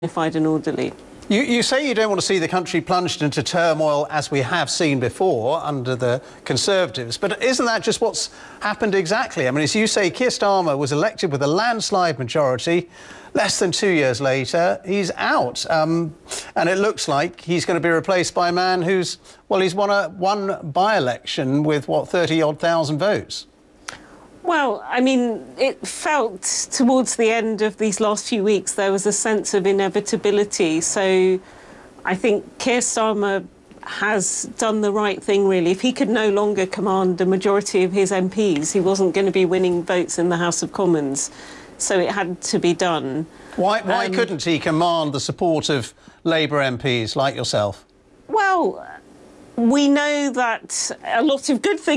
dignified and orderly. You say you don't want to see the country plunged into turmoil as we have seen before under the Conservatives, but isn't that just what's happened exactly? I mean, as you say, Keir Starmer was elected with a landslide majority. Less than 2 years later, he's out. And it looks like he's going to be replaced by a man who's, well, he's won one by-election with, what, 30-odd thousand votes? Well, I mean, it felt towards the end of these last few weeks there was a sense of inevitability. So I think Keir Starmer has done the right thing, really. If he could no longer command a majority of his MPs, he wasn't going to be winning votes in the House of Commons. So it had to be done. Why couldn't he command the support of Labour MPs like yourself? Well, we know that a lot of good things